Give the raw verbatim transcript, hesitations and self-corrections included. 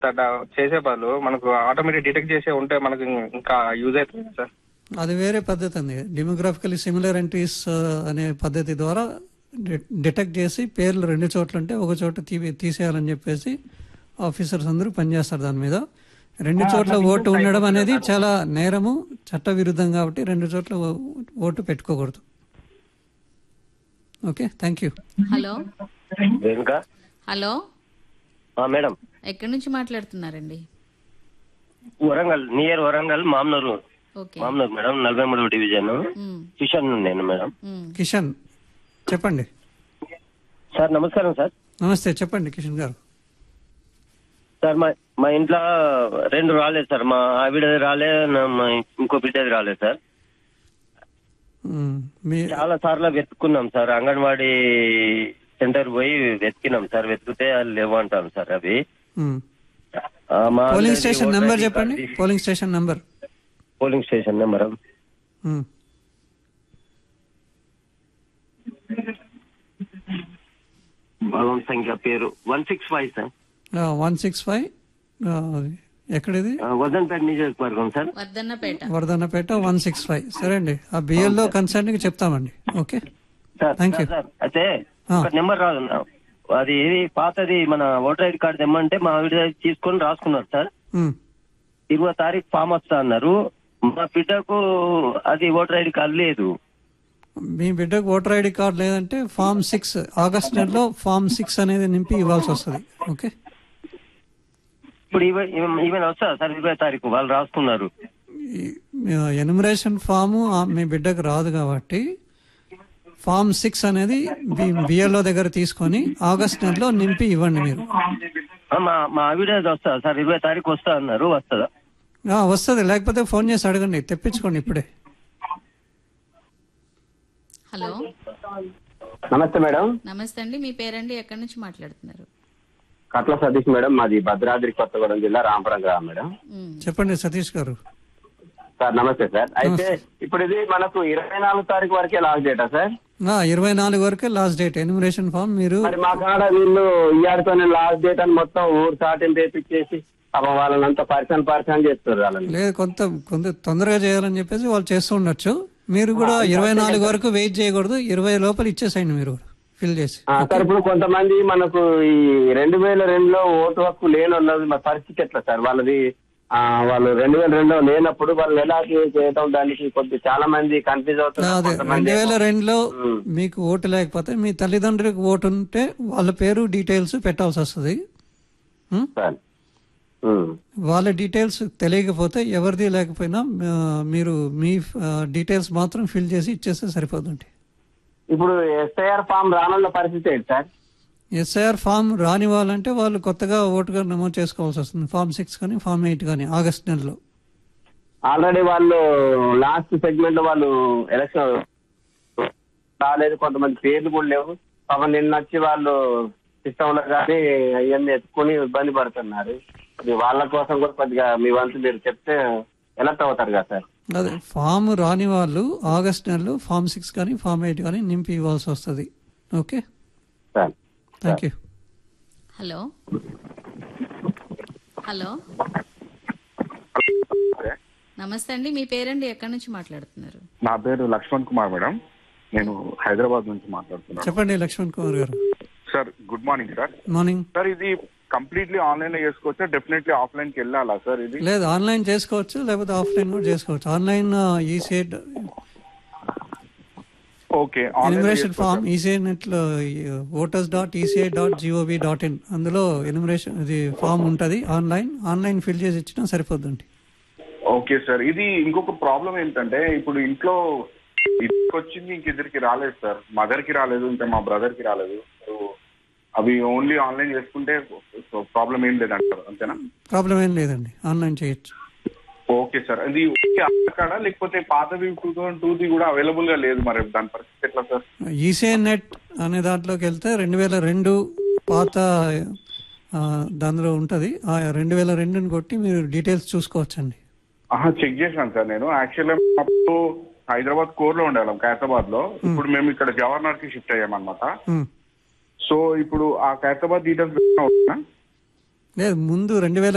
అట్లా చేసే బదులు మనకు ఆటోమేటిక్ డిటెక్ట్ చేసే ఉంటే మనకు ఇంకా యూజ్ అవుతుంది కదా సార్. అది వేరే పద్ధతి అండి. డెమోగ్రాఫికలీ సిమిలర్ ఎంట్రీస్ అనే పద్ధతి ద్వారా డిటెక్ట్ చేసి పేర్లు రెండు చోట్ల ఉంటే ఒక చోట తీ తీసేయాలని చెప్పేసి ఆఫీసర్స్ అందరూ పనిచేస్తారు దాని మీద. రెండు చోట్ల ఓటు ఉండడం అనేది చాలా నేరము, చట్ట విరుద్ధం కాబట్టి రెండు చోట్ల ఓటు పెట్టుకోకూడదు. Okay, thank you. Hello Renuka hello madam, ఎక్కడి నుంచి మాట్లాడుతున్నారండి? Warangal, near Warangal, Mamnoor. Okay Mamnoor madam, నలభై మూడవ డివిజన్. మ్మ్. కిషన్ నేను మేడం. మ్మ్. కిషన్ చెప్పండి. సార్ నమస్కారం సార్. నమస్తే, చెప్పండి కిషన్ గారు. సార్ మా మా ఇంట్లో రెండు రాలేదు సార్. మా ఆవిడది రాలే, నా మా ఇంకో బిడ్డది రాలేదు సార్. మ్, మీ చాలా సార్లు వెతుక్కున్నాం సార్. అంగన్వాడీ సెంటర్ పోయి వెతికినాం సార్. వెతికితే వాళ్ళు లేవంటాం సార్ అవి. మ్. ఆ, మా పోలింగ్ ఆవిడది స్టేషన్ ఓటర్ నెంబర్ ఐడి చెప్పండి. Card- polling station number. Polling station number మ్. భాగం సంఖ్య పేరు one six five sir. One six five ఎక్కడిది? ఆ, వజన్పేట నియోజకవర్గం sir. Wardhannapet. Vardhannapet one six five. సరే అండి, ఆ బిఎల్ఓ కన్సర్న్ కి చెప్తామండి. Okay, sir Thank you. Sir, అయితే ఆ. ఒక నెంబర్ రాదు. అది ఏది పాతది మన ఓటర్ ఐడి కార్డు తెమ్మంటే మా ఆవిడ తీసుకొని రాసుకున్నారు సార్. మ్. ఇరవై తారీఖు ఫామ్ వస్తా అన్నారు. మా బిడ్డకు అది ఓటర్ ఐడి కార్డు లేదు. మీ బిడ్డకు ఓటర్ ఐడి కార్డు లేదంటే ఫామ్ సిక్స్ ఆగస్ట్ నెలలో ఫామ్ సిక్స్ అనేది నింపి ఇవ్వాల్సి వస్తుంది. ఓకే, ఇప్పుడు ఈవెన్ వస్తా సార్ ఇరవై తారీఖు వాళ్ళు రాసుకున్నారు. ఎన్యుమరేషన్ ఫాము ఆ మీ బిడ్డకు రాదు కాబట్టి ఫామ్ సిక్స్ అనేది బిఎల్ఓ దగ్గర తీసుకొని ఆగస్ట్ నెలలో నింపి ఇవ్వండి మీరు. ఆ, మా మా ఆవిడ వస్తా సార్ ఇరవై తారీఖు వస్తా అన్నారు. వస్తుందా? ఆ, వస్తుంది. లేకపోతే ఫోన్ చేసి అడగండి, తెప్పించుకోండి ఇప్పుడే. హలో నమస్తే మేడం. నమస్తే అండి, మీ పేరండి, ఎక్కడి నుంచి మాట్లాడుతున్నారు? కట్ల సతీష్ మేడం, మాది భద్రాద్రి కొత్తగూడెం జిల్లా రాంపురం గ్రామం మేడం. మ్మ్. చెప్పండి సతీష్ గారు. సార్ నమస్తే సార్. అయితే ఇప్పుడు ఇది మనకు ఇరవై నాలుగు తారీఖు వరకే లాస్ట్ డేటా సార్? ఆ, ఇరవై నాలుగు వరకే లాస్ట్ డేట్ ఎన్యుమరేషన్ ఫామ్. మీరు మరి మా కాడ వీళ్ళు ఇయ్యాడితోనే లాస్ట్ డేట్ అని మొత్తం ఊరు చాటిని తెప్పించేసి పాపం వాళ్ళని అంతా పరిశాన్ పరిశాన్ చేస్తారు వాళ్ళని. లేదు, కొంత కొంత తొందరగా చేయాలని చెప్పేసి వాళ్ళు చేస్తూ ఉండొచ్చు. మీరు కూడా ఇరవై నాలుగు వరకు వెయిట్ చేయకూడదు. ఇరవై లోపల ఇచ్చేసేయండి మీరు ఫిల్ చేసి. ఆ, సార్ ఇప్పుడు కొంతమంది మనకు ఈ రెండు వేల రెండులో ఓటు హక్కు లేని వాళ్ళది మరి పరిస్థితి ఎట్లా సార్? వాళ్ళది ఆ, వాళ్ళు రెండు వేల రెండులో లేనప్పుడు వాళ్ళు ఎలా చేయటం, దానికి కొద్ది చాలా మంది కన్ఫ్యూజ్ అవుతున్నారు. అదే కొంతమంది రెండు వేల ఏమో- రెండులో ఉమ్. మీకు ఓటు లేకపోతే మీ తల్లిదండ్రులకు ఓటు ఉంటే వాళ్ళ పేరు డీటెయిల్స్ పెట్టాల్సి వస్తుంది. ఉమ్? సార్ ఉమ్. వాళ్ళ డీటెయిల్స్ తెలియకపోతే ఎవరిది లేకపోయినా ఆ, మీరు మీ డీటెయిల్స్ మాత్రం ఫిల్ చేసి ఇచ్చేస్తే సరిపోతుంది. ఇప్పుడు ఎస్ఐఆర్ ఫామ్ రానున్న పరిస్థితి ఏంటి సార్? ఎస్ఐఆర్ ఫామ్ రాని వాళ్ళంటే వాళ్ళు కొత్తగా ఓటుగా నమోదు చేసుకోవాల్సి వస్తుంది. ఫామ్ సిక్స్ కానీ ఫామ్ ఎయిట్ కానీ ఆగస్ట్ నెలలో. ఆల్రెడీ వాళ్ళు లాస్ట్ సెగ్మెంట్ లో వాళ్ళు ఎలక్షన్ రాలేదు, కొంతమంది పేర్లు కూడా లేవు. పాపం నిన్న వచ్చి వాళ్ళు సిస్టమ్ లో కానీ అవన్నీ ఎత్తుకుని ఇబ్బంది పడుతున్నారు. అది వాళ్ళ కోసం కూడా కొద్దిగా మీ వంతు మీరు చెప్తే ఎలక్ట్ అవుతారు కదా సార్? అదే ఫామ్ రాని వాళ్ళు ఆగస్ట్ నెలలో ఫామ్ సిక్స్ కానీ ఫామ్ ఎయిట్ కానీ నింపి ఇవ్వాల్సి వస్తుంది. Okay, sir thank you. Hello hello నమస్తే అండి, మీ పేరండి, ఎక్కడి నుంచి మాట్లాడుతున్నారు? నా పేరు లక్ష్మణ్ కుమార్ మేడం. నేను హైదరాబాద్ నుంచి మాట్లాడుతున్నాను. చెప్పండి లక్ష్మణ్ కుమార్ గారు. Sir good morning sir. Morning. Sir ఇది కంప్లీట్లీ ఆన్లైన్ లో చేసుకోవచ్చా? డెఫినెట్లీ ఆఫ్లైన్ కి వెళ్ళాలా సార్? ఇది లేదు, ఆన్లైన్ చేసుకోవచ్చు, లేకపోతే ఆఫ్లైన్ కూడా చేసుకోవచ్చు. Online ECI okay. Enumeration form ECI net లో voters dot ECI dot GOV dot in అందులో ఎన్యుమరేషన్ ఇది ఫామ్ ఉంటుంది. ఆన్లైన్ ఆన్లైన్ ఫిల్ చేసి ఇచ్చినా సరిపోద్దండి. Okay sir. ఇది ఇంకొక ప్రాబ్లం ఏంటంటే ఇప్పుడు ఇంట్లో ఇద్దరికి వచ్చింది, ఇంక ఇద్దరికి రాలేదు సార్. మదర్ కి రాలేదు, ఇంకా మా బ్రదర్ కి రాలేదు. సో అవి ఓన్లీ ఆన్లైన్ చేసుకుంటే ప్రాబ్లం ఏం లేదంటారు, అంతేనా? ప్రాబ్లం ఏం లేదండి, ఆన్లైన్ చేయొచ్చు. Okay sir. అది ఆధార్ కార్డా లేకపోతే పాతవి టూ థౌసండ్ టూది కూడా అవైలబుల్ గా లేదు, మరి దాని పరిస్థితి ఎట్లా సార్? ఈసీఐ నెట్ అనే దాంట్లోకి వెళ్తే రెండు వేల రెండు పాత ఆ, దానిలో ఉంటుంది. ఆ రెండు వేల రెండుని కొట్టి మీరు డీటెయిల్స్ చూసుకోవచ్చండి. ఆహా, చెక్ చేశాను సార్ నేను. యాక్చువల్గా అప్పుడు హైదరాబాద్ కోర్ లో ఉండేవాళ్ళం, ఖైరతాబాద్ లో. ఇప్పుడు మేము ఇక్కడ జవహర్నగర్ కి షిఫ్ట్ అయ్యామన్నమాట. సో ఇప్పుడు ఆ ఖైరతాబాద్ డీటెయిల్స్ లేదు, ముందు రెండు వేల